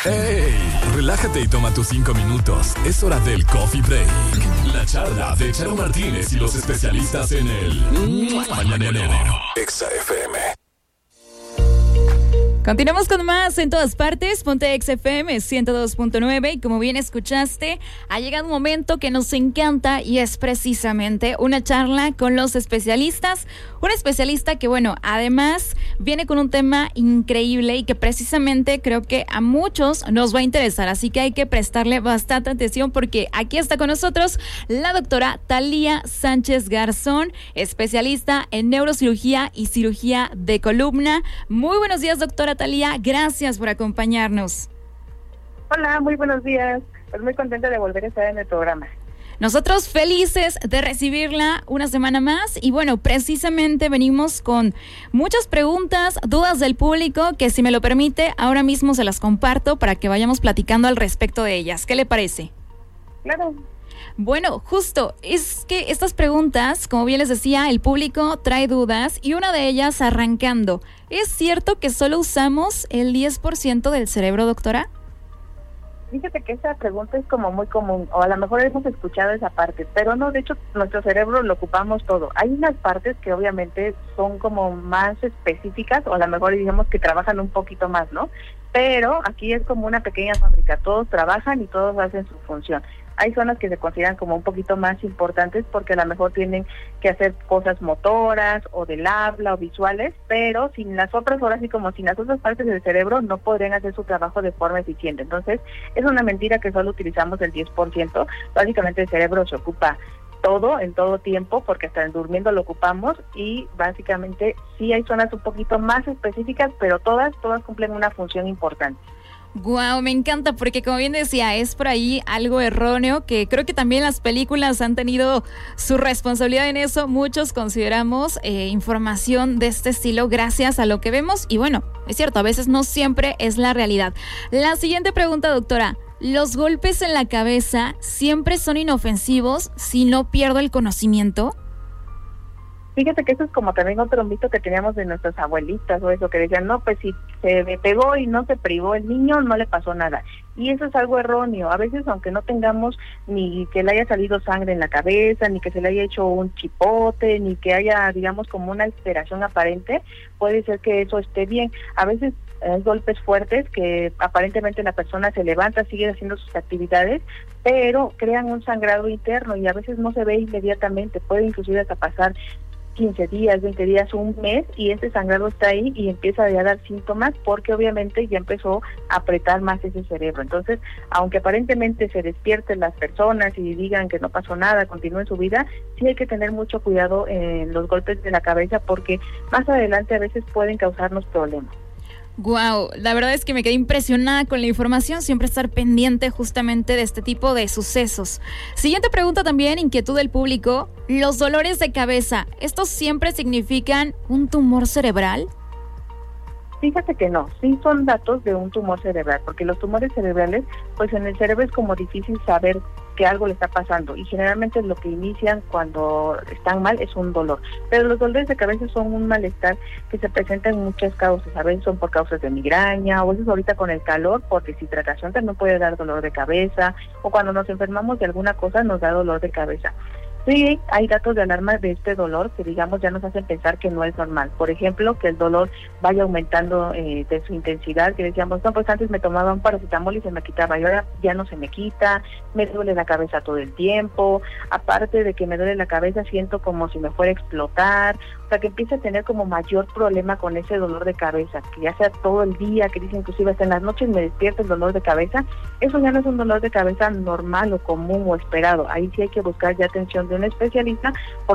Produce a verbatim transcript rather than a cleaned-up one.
¡Ey! Relájate y toma tus cinco minutos. Es hora del Coffee Break. La charla de Charo Martínez y los especialistas en el Mañanero. Exa F M. Continuamos con más en todas partes. Ponte Exa F M ciento dos punto nueve y como bien escuchaste, ha llegado un momento que nos encanta y es precisamente una charla con los especialistas. Un especialista que, bueno, además viene con un tema increíble y que precisamente creo que a muchos nos va a interesar. Así que hay que prestarle bastante atención porque aquí está con nosotros la doctora Thalía Sánchez Garzón, especialista en neurocirugía y cirugía de columna. Muy buenos días, doctora Thalía, gracias por acompañarnos. Hola, muy buenos días. Pues muy contenta de volver a estar en el programa. Nosotros felices de recibirla una semana más y bueno, precisamente venimos con muchas preguntas, dudas del público que si me lo permite, ahora mismo se las comparto para que vayamos platicando al respecto de ellas. ¿Qué le parece? Claro. Bueno, justo, es que estas preguntas, como bien les decía, el público trae dudas y una de ellas arrancando. ¿Es cierto que solo usamos el diez por ciento del cerebro, doctora? Fíjate que esa pregunta es como muy común, o a lo mejor hemos escuchado esa parte, pero no, de hecho, nuestro cerebro lo ocupamos todo. Hay unas partes que obviamente son como más específicas, o a lo mejor digamos que trabajan un poquito más, ¿no? Pero aquí es como una pequeña fábrica, todos trabajan y todos hacen su función. Hay zonas que se consideran como un poquito más importantes porque a lo mejor tienen que hacer cosas motoras o del habla o visuales, pero sin las otras horas y como sin las otras partes del cerebro no podrían hacer su trabajo de forma eficiente. Entonces es una mentira que solo utilizamos el diez por ciento. Básicamente el cerebro se ocupa todo, en todo tiempo, porque hasta durmiendo lo ocupamos y básicamente sí hay zonas un poquito más específicas, pero todas, todas cumplen una función importante. Guau, me encanta porque como bien decía, es por ahí algo erróneo que creo que también las películas han tenido su responsabilidad en eso. Muchos consideramos eh, información de este estilo gracias a lo que vemos y bueno, es cierto, a veces no siempre es la realidad. La siguiente pregunta, doctora, ¿los golpes en la cabeza siempre son inofensivos si no pierdo el conocimiento? Fíjate que eso es como también otro mito que teníamos de nuestras abuelitas o eso, que decían, no, pues si se me pegó y no se privó el niño, no le pasó nada. Y eso es algo erróneo. A veces, aunque no tengamos ni que le haya salido sangre en la cabeza, ni que se le haya hecho un chipote, ni que haya, digamos, como una alteración aparente, puede ser que eso esté bien. A veces hay golpes fuertes que aparentemente la persona se levanta, sigue haciendo sus actividades, pero crean un sangrado interno y a veces no se ve inmediatamente, puede inclusive hasta pasar quince días, veinte días, un mes, y ese sangrado está ahí y empieza ya a dar síntomas porque obviamente ya empezó a apretar más ese cerebro. Entonces, aunque aparentemente se despierten las personas y digan que no pasó nada, continúen su vida, sí hay que tener mucho cuidado en los golpes de la cabeza porque más adelante a veces pueden causarnos problemas. Wow, la verdad es que me quedé impresionada con la información, siempre estar pendiente justamente de este tipo de sucesos. Siguiente pregunta también, inquietud del público, ¿los dolores de cabeza, estos siempre significan un tumor cerebral? Fíjate que no, sí son datos de un tumor cerebral, porque los tumores cerebrales, pues en el cerebro es como difícil saber que algo le está pasando y generalmente lo que inician cuando están mal es un dolor, pero los dolores de cabeza son un malestar que se presenta en muchas causas, a veces son por causas de migraña, o a veces ahorita con el calor por deshidratación también puede dar dolor de cabeza, o cuando nos enfermamos de alguna cosa nos da dolor de cabeza. Sí, hay datos de alarma de este dolor que digamos ya nos hacen pensar que no es normal. Por ejemplo, que el dolor vaya aumentando eh, de su intensidad, que decíamos, no, pues antes me tomaba un paracetamol y se me quitaba, y ahora ya no se me quita, me duele la cabeza todo el tiempo, aparte de que me duele la cabeza siento como si me fuera a explotar, o sea que empieza a tener como mayor problema con ese dolor de cabeza, que ya sea todo el día, que dice inclusive hasta en las noches me despierta el dolor de cabeza, eso ya no es un dolor de cabeza normal o común o esperado, ahí sí hay que buscar ya atención de un especialista